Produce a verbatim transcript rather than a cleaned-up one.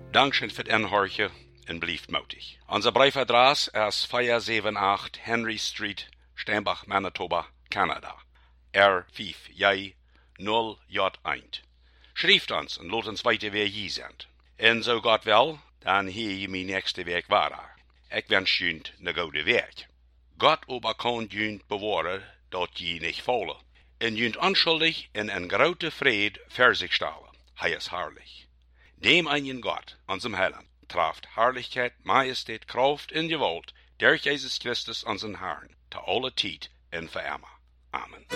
Dankeschön für den Horche en blieft mutig. Unser Briefadress ist vier sieben acht Henry Street, Steinbach, Manitoba, Kanada. R fünf J null J eins. Schrift uns und laat uns weten wer je sind. En so Gott will, dann hier mijn nächste Weg war. Ik wens jullie een goede Weg. Gott aber kann jullie bewaren dat je nicht fallen. En jullie onschuldig in een grote vrede voor zich stellen. Hij is herrlich. Dem einen Gott, unserem Heiland, traft Herrlichkeit, Majestät, Kraft und Gewalt, durch Jesus Christus, unseren Herrn, zu aller Zeit und für immer. Amen.